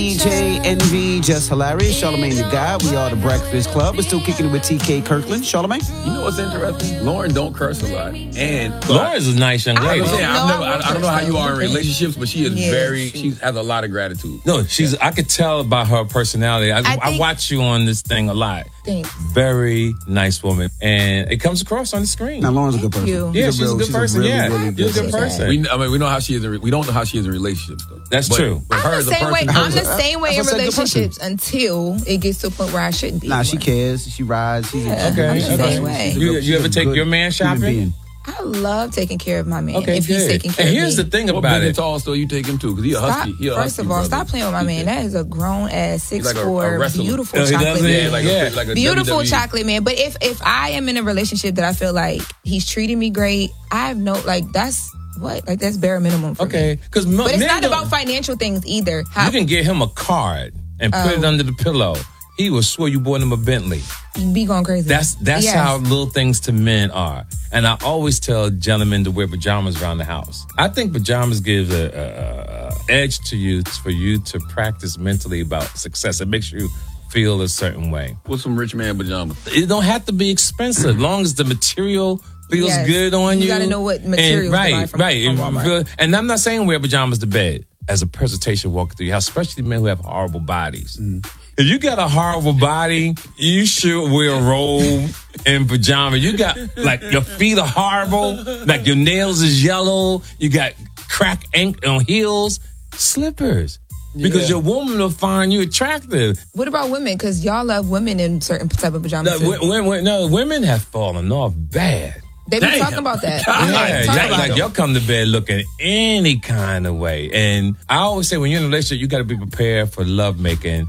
DJ Envy, Just Hilarious, Charlamagne the Guy. We are the Breakfast Club. We're still kicking it with TK Kirkland. Charlamagne? You know what's interesting? Lauren don't curse a lot. And Lauren's a nice young lady. I don't know how you are in relationships, but she is she has a lot of gratitude. No, I could tell by her personality. I watch you on this thing a lot. Thanks. Very nice woman. And it comes across on the screen. Now, Lauren's a good person. Yeah, she's a good person. Really good good person. We know how she is. We don't know how she is in relationships, though. That's true. I'm the same way in relationships until it gets to a point where I shouldn't be. Nah, she cares. She rides. She's okay. You ever take your man shopping? I love taking care of my man. Okay, if he's taking care of me. And here's the thing about it. Tall, so you take him too, because he's a husky. First of all, stop playing with my man. That is a grown ass 6'4", beautiful chocolate man. Like a beautiful WWE. chocolate man. But if I am in a relationship that I feel like he's treating me great, I have that's bare minimum for me. But it's not about financial things either. You can get him a card and put it under the pillow. He will swear you bought him a Bentley. You be going crazy. That's how little things to men are. And I always tell gentlemen to wear pajamas around the house. I think pajamas give a edge to you for you to practice mentally about success. It makes you feel a certain way. What's some rich man pajamas? It don't have to be expensive, as long as the material feels good on you. You got to know what material. And I'm not saying wear pajamas to bed as a presentation walking through your house, especially men who have horrible bodies. If you got a horrible body, you should wear a robe and pajama. You got, your feet are horrible, your nails is yellow, you got crack ink on heels, slippers. Because your woman will find you attractive. What about women? Because y'all love women in certain type of pajamas. Women have fallen off bad. They been talking about that. Y'all come to bed looking any kind of way. And I always say, when you're in a relationship, you got to be prepared for lovemaking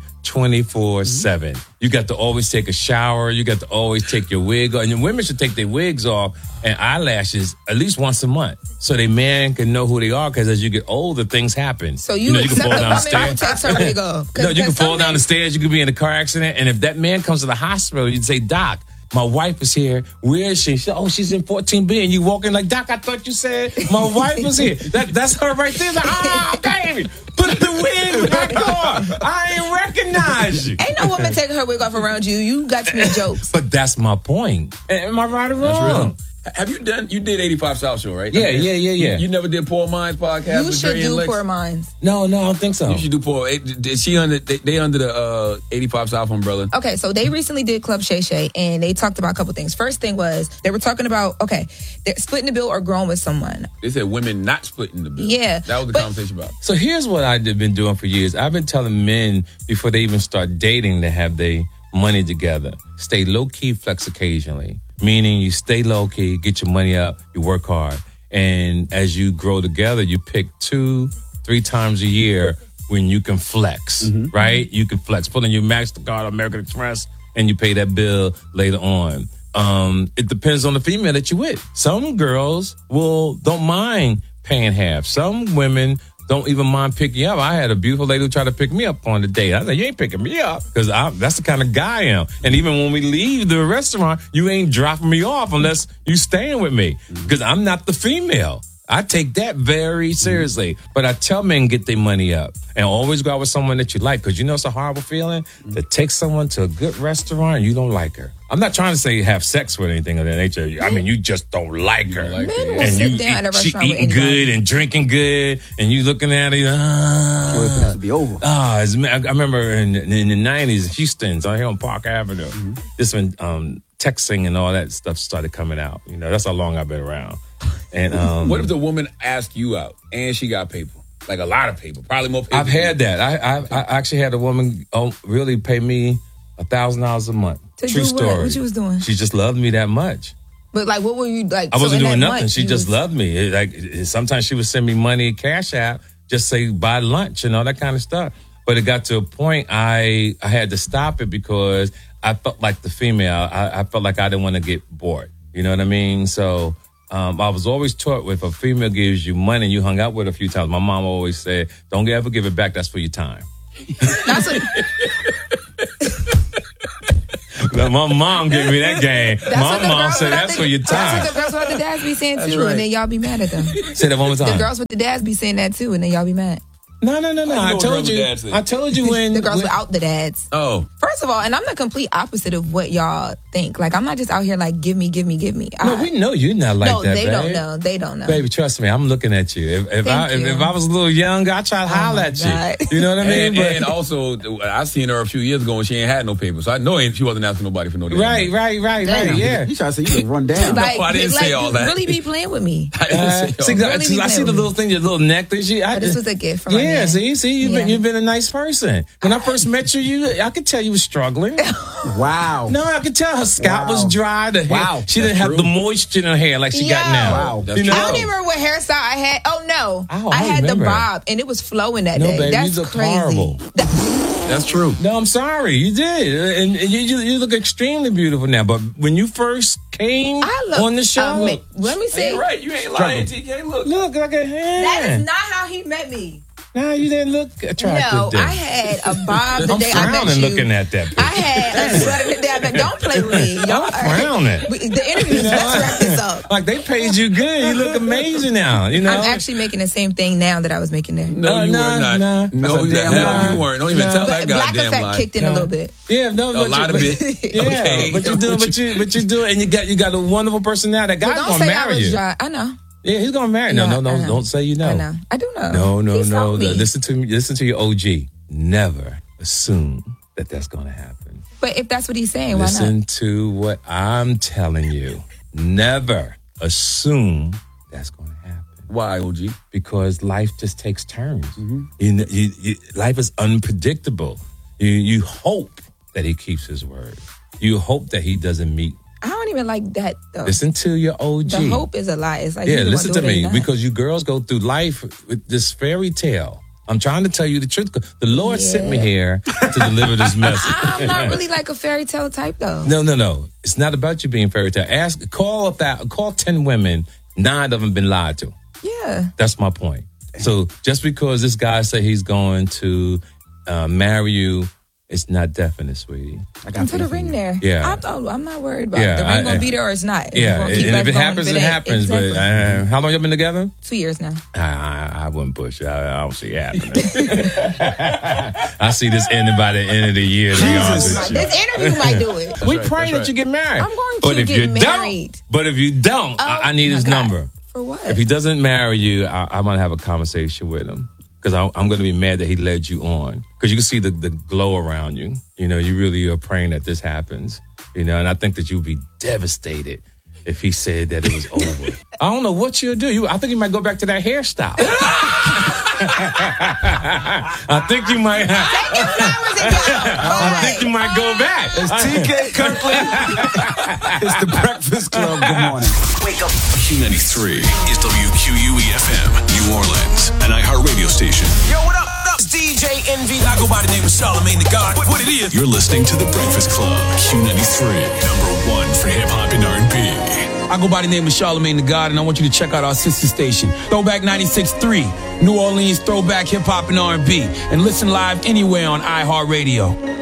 24/7. You got to always take a shower. You got to always take your wig off. And women should take their wigs off and eyelashes at least once a month, so their man can know who they are. Because as you get older, things happen. So you can fall down the stairs. Takes her wig off. You can fall down the stairs. You could be in a car accident, and if that man comes to the hospital, you'd say, "Doc, my wife is here. Where is she?" She's in 14B. And you walk in like, "Doc, I thought you said my wife was here." That's her right there. Like, baby, put the wig back on. I ain't recognize you. Ain't no woman taking her wig off around you. You got to make jokes. But that's my point. Am I right or wrong? That's real. Have you did 85 South Show, right? Yeah. You never did Poor Minds podcast? You should do Poor Minds. No, I don't think so. You should do Poor. Is she under the 85 South umbrella? Okay, so they recently did Club Shay Shay, and they talked about a couple things. First thing was, they were talking about, they're splitting the bill or growing with someone. They said women not splitting the bill. Yeah. That was the conversation about. So here's what I've been doing for years. I've been telling men before they even start dating to have their money together. Stay low-key, flex occasionally. Meaning you stay low-key, get your money up, you work hard. And as you grow together, you pick 2-3 times a year when you can flex, right? You can flex. Put in your MasterCard or American Express, and you pay that bill later on. It depends on the female that you're with. Some girls don't mind paying half. Some women don't even mind picking you up. I had a beautiful lady who tried to pick me up on the date. I said, "You ain't picking me up," because that's the kind of guy I am. And even when we leave the restaurant, you ain't dropping me off unless you staying with me, because I'm not the female. I take that very seriously. But I tell men, get their money up and always go out with someone that you like, because you know it's a horrible feeling to take someone to a good restaurant and you don't like her. I'm not trying to say have sex with anything of that nature. I mean, you just don't like her. Men will sit down at a restaurant she eating good and drinking good, and you looking at her. It has to be over. I remember in the 90s, Houston's on here on Park Avenue. This when texting and all that stuff started coming out. You know, that's how long I've been around. And what if the woman asked you out and she got paper? Like a lot of paper, probably more paper. I've had that. I actually had a woman really pay me $1,000 a month. True story. What you was doing? She just loved me that much. But what were you like? I wasn't doing nothing. She just loved me. Sometimes she would send me money, cash out, just say buy lunch and all that kind of stuff. But it got to a point I had to stop it because I felt like the female. I felt like I didn't want to get bored. You know what I mean? So I was always taught if a female gives you money and you hung out with her a few times, my mom always said, "Don't ever give it back. That's for your time." That's what. My mom gave me that game. My mom said that's for your time. That's what the girls with the dads be saying too, and then y'all be mad at them. Say that one more time. The girls with the dads be saying that too, and then y'all be mad. No. I told you when the girls without the dads. Oh. First of all, and I'm the complete opposite of what y'all think. Like, I'm not just out here like, give me. No, we know you're not like that, they babe. don't know. They don't know. Baby, trust me, I'm looking at you. If I was a little younger, I'd try to holler at God. you. You know what I mean? And also, I seen her a few years ago when she ain't had no paper. So I know she wasn't asking nobody for no damn money. Right. Yeah. You try to say you can run down. Like, No, I didn't say all that. Really be playing with me. I didn't say all that. I see the little thing, your little necklace. This was a gift from my man. See, you've been a nice person. When I first met you, I could tell you was struggling. Wow. No, I could tell her scalp was dry. The hair, she didn't have the moisture in her hair like she got now. Wow. That's You know? true. I don't even remember what hairstyle I had. Oh no, I had the remember. bob and it was flowing that No, day. baby, That's you look crazy. horrible. That's true. No, I'm sorry. You did. And you look extremely beautiful now. But when you first came on the show, let me see. Ain't right. You ain't lying, TK. Look like a hand. That is not how he met me. No, you didn't look attractive. No, then. I had a bob the I'm day I met frowning you. looking at that. I had a sweater the day I met. Don't play with me. I'm frowning. The interview is let's wrap this up. Like they paid you good. You look amazing now. You know. I'm actually making the same thing now that I was making there. No, you were not. Nah. No, you weren't. Don't even tell that Black goddamn effect lie. kicked in a little bit. Yeah, no, A lot of it. Yeah, Okay. but you do, and you got a wonderful personality. That guy's Don't gonna say I marry was you. dry. I know. Yeah, he's gonna marry. Yeah, No, I know. don't say you know. I know. I do know. No. He told me. Listen to me. Listen to your OG. Never assume that that's gonna happen. But if that's what he's saying, why Listen not? to what I'm telling you. Never assume that's gonna happen. Why, OG? Because life just takes turns. Life is unpredictable. You hope that he keeps his word. You hope that he doesn't meet. I don't even like that though. Listen to your OG. The hope is a lie. It's like Listen to me, because you girls go through life with this fairy tale. I'm trying to tell you the truth. The Lord sent me here to deliver this message. I'm not really like a fairy tale type though. No. It's not about you being fairy tale. Call 10 women, 9 of them been lied to. Yeah. That's my point. So just because this guy say he's going to marry you, it's not definite, sweetie. Put a ring there. Yeah. I'm not worried about it. The ring gonna be there or it's not. Yeah, and if it happens, it happens. Exactly. But how long y'all been together? 2 years now. I wouldn't push it. I don't see it happening. I see this ending by the end of the year, to be honest with you. This interview might do it. We pray that you get married. I'm going to get married. But if you don't, I need his number. For what? If he doesn't marry you, I'm going to have a conversation with him. Because I'm going to be mad that he led you on. Because you can see the glow around you. You know, you really are praying that this happens. You know, and I think that you'd be devastated if he said that it was over. I don't know what you'll do. I think you might go back to that hairstyle. I think you might. I think you might go back. It's TK Kirkland. It's the Breakfast Club. Good morning. Wake up. Q93 is WQUE-FM, New Orleans, an iHeartRadio station. Yo, what up? It's DJ Envy. I go by the name of Charlamagne the God. What it is? You're listening to The Breakfast Club, Q93, #1 for hip-hop and R&B. I go by the name of Charlamagne the God, and I want you to check out our sister station, Throwback 96.3, New Orleans Throwback Hip Hop and R&B, and listen live anywhere on iHeartRadio.